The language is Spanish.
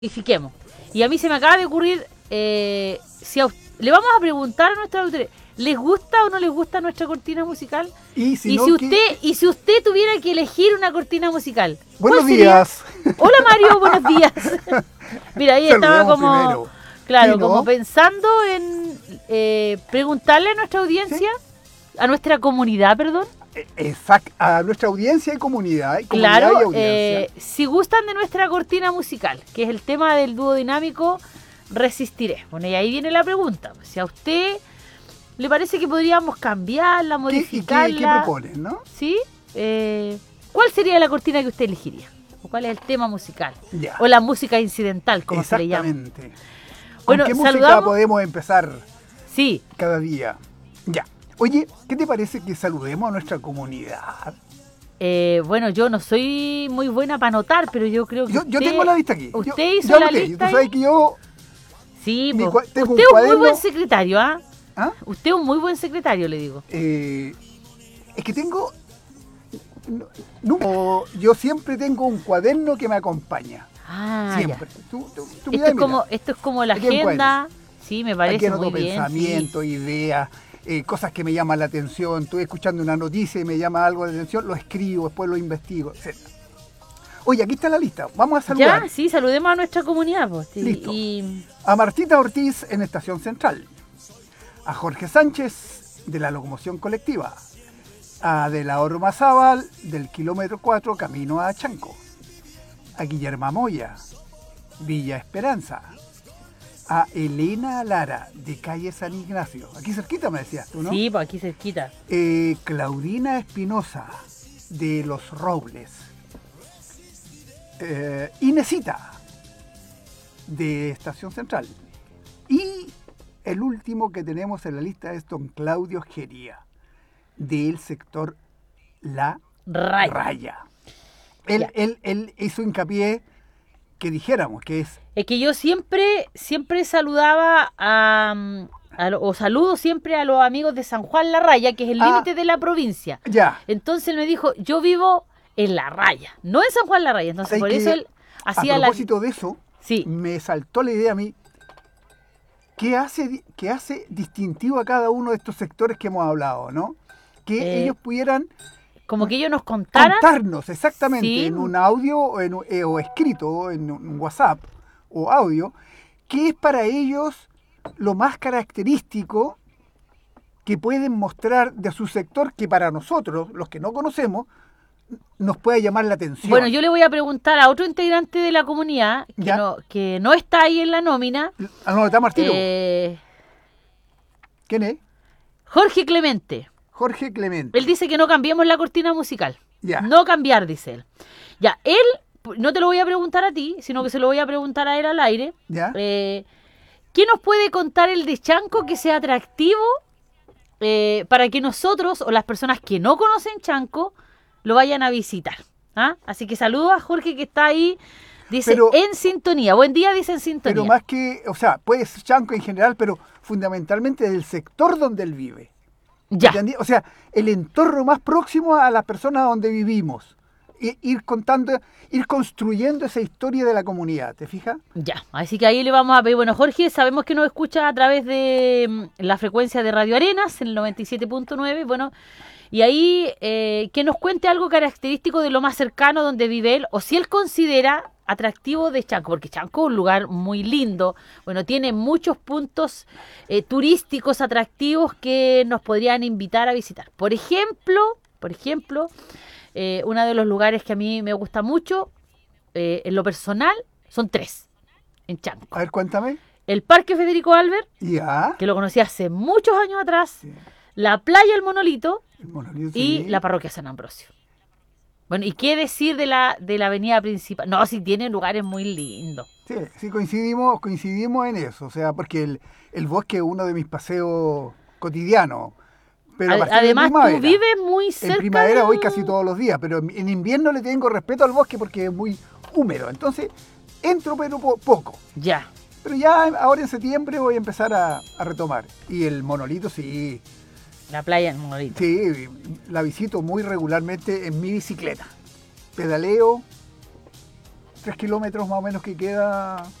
Verifiquemos. Y a mí se me acaba de ocurrir, le vamos a preguntar a nuestra autoridad, ¿les gusta o no les gusta nuestra cortina musical? Y si usted tuviera que elegir una cortina musical, buenos días. Hola Mario, buenos días. Mira, ahí estaba como, primero. claro, Sí, ¿no? como pensando en preguntarle a nuestra audiencia, a nuestra comunidad, perdón. Exacto, a nuestra audiencia y comunidad. Claro, y audiencia. si gustan de nuestra cortina musical, que es el tema del dúo dinámico, Resistiré. Bueno, y ahí viene la pregunta. Si a usted le parece que podríamos cambiarla, modificarla. ¿Qué proponen, no? ¿Sí? ¿Cuál sería la cortina que usted elegiría? ¿O cuál es el tema musical? Ya. O la música incidental, como se le llama. Exactamente. Bueno, ¿Con qué música saludamos. podemos empezar Sí. cada día? Ya. Oye, ¿qué te parece que saludemos a nuestra comunidad? Bueno, yo no soy muy buena para anotar, pero yo creo que Yo tengo la lista aquí. Usted hizo yo la anoté. lista. Tú sabes que yo... Sí, mi pues. tengo Usted un es un muy cuaderno. buen secretario, ¿ah? ¿Ah? Usted es un muy buen secretario, le digo. Es que tengo... yo siempre tengo un cuaderno que me acompaña. Ah, Siempre. ya. Tú Esto es como la Aquí en agenda. Sí, me parece aquí anoto muy bien. pensamientos, ideas, cosas que me llaman la atención. Estoy escuchando una noticia y me llama algo la atención, lo escribo, después lo investigo, etc. Oye, aquí está la lista. Vamos a saludar Ya, sí, saludemos a nuestra comunidad. Pues, sí, Listo. y a Martita Ortiz en Estación Central, a Jorge Sánchez de la Locomoción Colectiva, a De la Ormazábal del kilómetro 4 camino a Chanco, a Guillermo Moya, Villa Esperanza, a Elena Lara de calle San Ignacio, aquí cerquita me decías tú, ¿no? Sí, pues aquí cerquita. Claudina Espinosa de Los Robles, Inesita de Estación Central, y el último que tenemos en la lista es don Claudio Gería del sector La Raya. Él hizo hincapié que dijéramos que Es que yo siempre saludaba o saludo siempre a los amigos de San Juan La Raya, que es el límite de la provincia. Ya. Entonces él me dijo, yo vivo en La Raya, no en San Juan La Raya. Entonces por eso él hacía a propósito de eso, sí. Me saltó la idea a mí, ¿qué hace distintivo a cada uno de estos sectores que hemos hablado, ¿no? Que ellos pudieran... Como que ellos nos contarnos exactamente, sí, en un audio o escrito, en un WhatsApp o audio, qué es para ellos lo más característico que pueden mostrar de su sector, que para nosotros, los que no conocemos, nos puede llamar la atención. Bueno, yo le voy a preguntar a otro integrante de la comunidad que no está ahí en la nómina. No, está Martino. ¿Quién es? Jorge Clemente. Jorge Clemente. Él dice que no cambiemos la cortina musical. Ya. No cambiar, dice él. Ya, él, no te lo voy a preguntar a ti, sino que se lo voy a preguntar a él al aire. Ya. ¿Qué nos puede contar el de Chanco que sea atractivo para que nosotros o las personas que no conocen Chanco lo vayan a visitar? ¿Ah? Así que saludo a Jorge que está ahí, dice en sintonía. Buen día, dice en sintonía. Pero más que, o sea, puede ser Chanco en general, pero fundamentalmente del sector donde él vive. Ya. ¿Entendí? O sea, el entorno más próximo a las personas donde vivimos. Ir construyendo esa historia de la comunidad, ¿te fijas? Ya, así que ahí le vamos a pedir. Bueno, Jorge, sabemos que nos escucha a través de la frecuencia de Radio Arenas, en el 97.9, bueno, y ahí que nos cuente algo característico de lo más cercano donde vive él, o si él considera atractivo de Chanco, porque Chanco es un lugar muy lindo, bueno, tiene muchos puntos turísticos atractivos que nos podrían invitar a visitar. Por ejemplo, uno de los lugares que a mí me gusta mucho, en lo personal, son 3 en Chanco. A ver, cuéntame. El Parque Federico Albert, ya, que lo conocí hace muchos años atrás, sí. La Playa El Monolito, y sí. La Parroquia San Ambrosio. Bueno, ¿y qué decir de la avenida principal? No, sí tiene lugares muy lindos. Sí, coincidimos en eso, o sea, porque el bosque es uno de mis paseos cotidianos. Pero además, tú vives muy cerca. En primavera voy casi todos los días, pero en invierno le tengo respeto al bosque porque es muy húmedo. Entonces, entro pero poco. Ya. Pero ya ahora en septiembre voy a empezar a retomar. Y el monolito, sí. La playa del Monolito. Sí, la visito muy regularmente en mi bicicleta. Pedaleo 3 kilómetros más o menos que queda